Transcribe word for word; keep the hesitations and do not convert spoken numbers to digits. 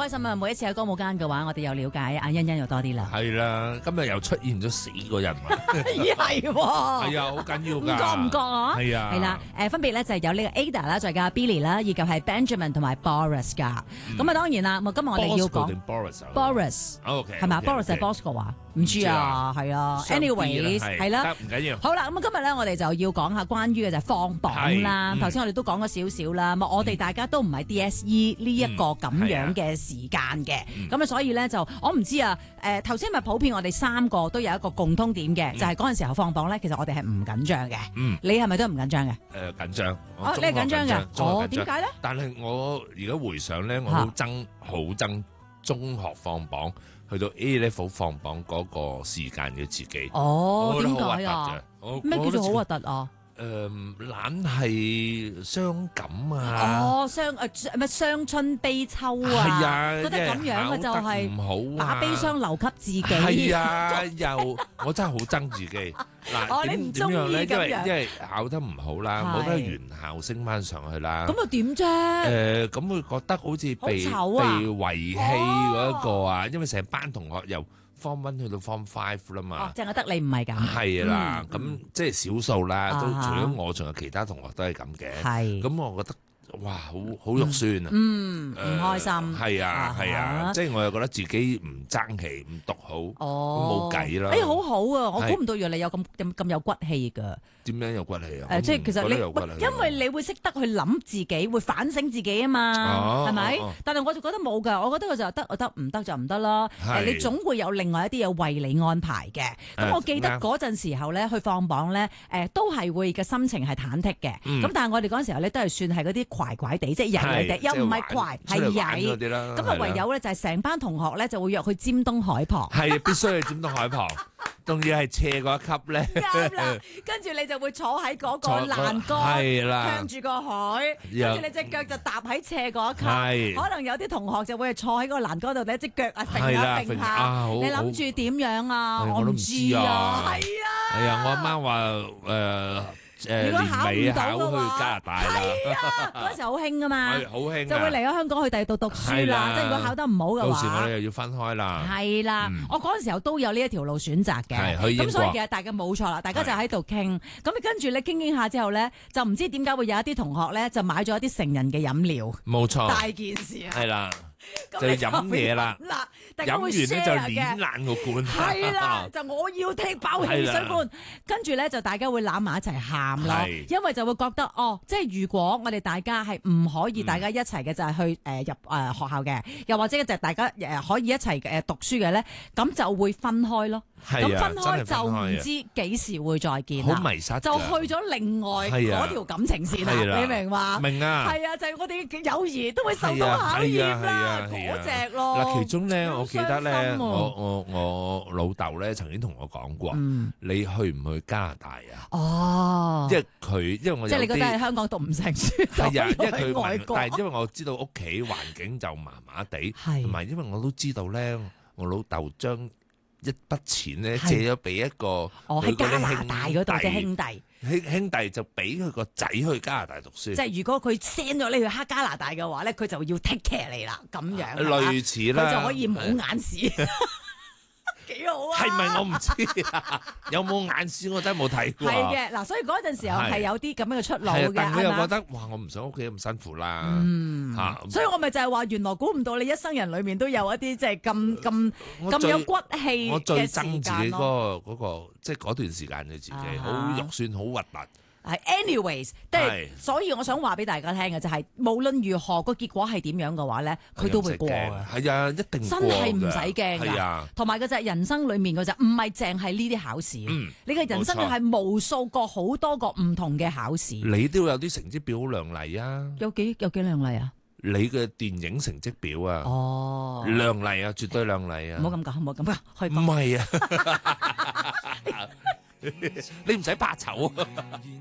開心啊！每一次喺歌舞間嘅話，我哋又了解阿欣欣又多啲啦。 係啦，今日又出現咗四個人物， 係喎， 係啊，好緊要唔㗎。 覺唔覺啊？ 係啊， 係啦，誒分別咧就係有呢個 Ada 啦，再加 Billy 啦，以及係 Benjamin 同埋 Boris 㗎。咁啊當然啦，咁今日我哋要講 Boris， OK 係嘛？Boris 係 Boss 個話，唔知啊，係啊。Anyways 係啦， 唔緊要。 好啦，咁啊今日咧我哋就要講下關於嘅就係放榜啦。頭先我哋都講咗少少啦，我哋大家都唔係 D S E 呢一個咁樣嘅時間嘅，咁啊所以咧就我唔知啊，誒頭先咪普遍我哋三個都有一個共通點嘅，就係嗰陣時候放榜咧，其實我哋係唔緊張嘅。嗯，你係咪都唔緊張嘅？ 誒緊張， 哦，你係緊張嘅，哦，點解咧？ 但係我而家回想咧，我好憎好憎中學放榜，去到 A level 放榜嗰個時間嘅自己。 哦，點解啊？咩叫做好核突啊？ 誒，懶係傷感啊！ 哦，傷誒咩傷春悲秋啊！ 係啊， 覺得咁樣嘅就係唔好把悲傷留給自己。 係啊，又我真係好憎自己。嗱，點點樣咧？因為因為考得唔好啦，冇得原校升翻上去啦。 咁又點啫？ 誒，咁會覺得好似被被遺棄嗰一個啊！因為成班同學又Form One 去到 Form Five 啦嘛， 淨係得你唔係咁。 係啦，咁即係少數啦，都除咗我，仲有其他同學都係咁嘅。係，咁我覺得哇，好好肉酸啊！ 嗯，唔開心。 係啊，係啊，即係我又覺得自己唔爭氣，唔讀好，冇計啦。 哎，好好啊！我估唔到原來你有咁咁咁有骨氣㗎。 點樣有骨氣啊？ 誒，即係其實你，因為你會識得去諗自己，會反省自己啊嘛，係咪？但係我就覺得冇㗎，我覺得佢就得，得唔得就唔得啦。誒，你總會有另外一啲嘢為你安排嘅。咁我記得嗰陣時候咧，去放榜咧，誒都係會嘅心情係忐忑嘅。咁但係我哋嗰陣時候咧，都係算係嗰啲怪怪地，即係曳曳地，又唔係怪，係曳。咁啊，唯有咧就係成班同學咧就會約去尖東海旁。 係必須去尖東海旁。仲要係斜嗰一級咧， 啱啦。跟住你就會坐喺嗰個欄杆，向住個海，跟住你隻腳就踏喺斜嗰一級。可能有啲同學就會坐喺個欄杆度，你隻腳啊揈下揈下。你諗住點樣啊？我唔知啊。係啊。係啊， 我阿媽話誒。誒，年尾考去加拿大啦， 係啊，嗰時好興啊嘛， 好興， 就會嚟咗香港去第二度讀書啦。即係如果考得唔好嘅話， 到時我哋又要分開啦。 係啦，我嗰陣時候都有呢一條路選擇嘅，咁所以其實大家冇錯啦，大家就喺度傾，咁跟住你傾傾下之後咧，就唔知點解會有一啲同學咧就買咗一啲成人嘅飲料， 冇錯， 大件事啊， 係啦。就飲嘢啦，飲完咧就攣爛個罐， 係啦，就我要踢爆汽水罐，跟住咧就大家會攬埋一齊喊咯，因為就會覺得哦，即係如果我哋大家係唔可以大家一齊嘅就係去誒入誒學校嘅，又或者就係大家誒可以一齊誒讀書嘅咧，咁就會分開咯。咁分開就唔知幾時會再見啦， 好迷失， 就去咗另外嗰條感情線啦，你明嘛？ 明啊， 係啊，就係我哋嘅友誼都會受到考驗啦，嗰隻咯。 嗱，其中咧，我記得咧，我我我老豆咧曾經同我講過，你去唔去加拿大啊？ 哦， 即係佢，因為我即係你覺得喺香港讀唔成書， 係啊，因為佢外國，但係因為我知道屋企環境就麻麻地，同埋因為我都知道咧，我老豆將一筆錢咧借咗俾一個喺加拿大嗰度嘅兄弟， 兄兄弟就俾佢個仔去加拿大讀書。 即係如果佢 send 咗你去黑加拿大嘅話咧，佢就要 take care 你啦，咁樣類似啦， 佢就可以冇眼屎。幾好啊！ 係咪我唔知啊？有冇眼屎我真係冇睇過。 係嘅，嗱，所以嗰陣時候係有啲咁樣嘅出路嘅。 但佢又覺得哇，我唔想屋企咁辛苦啦。嗯，嚇， 所以我咪就係話，原來估唔到你一生人裏面都有一啲即係咁咁咁有骨氣嘅時間咯。 我最憎自己嗰個嗰個即係嗰段時間嘅自己，好肉酸，好核突。 係 anyways，即係所以我想話俾大家聽嘅就係，無論如何個結果係點樣嘅話咧，佢都會過嘅。 係啊，一定真係唔使驚㗎。係啊，同埋嗰隻人生裡面嗰隻唔係淨係呢啲考試。嗯，你嘅人生係無數個好多個唔同嘅考試。 你都有啲成績表好亮麗啊！ 有幾有幾亮麗啊？ 你嘅電影成績表啊？哦，亮麗啊，絕對亮麗啊！ 唔好咁講，唔好咁講，去唔係啊，你唔使怕醜啊！